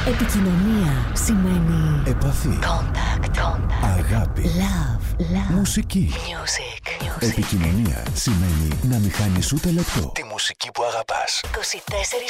Επικοινωνία σημαίνει επαφή, contact. αγάπη, Love. μουσική. Music. Επικοινωνία σημαίνει να μην χάνεις ούτε λεπτό τη μουσική που αγαπάς. 24